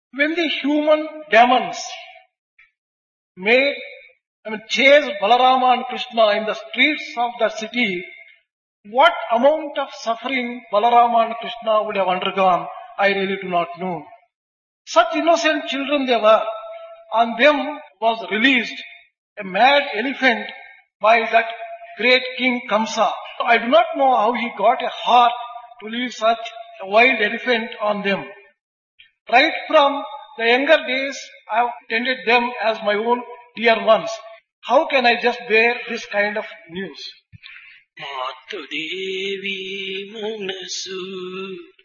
When the human demons chase Balarama and Krishna in the streets of the city, what amount of suffering Balarama and Krishna would have undergone, I really do not know. Such innocent children they were. On them was released a mad elephant by that great king Kamsa. I do not know how he got a heart to leave such a wild elephant on them. Right from the younger days, I have tended them as my own dear ones. How can I just bear this kind of news? మాతృదేవి మనసు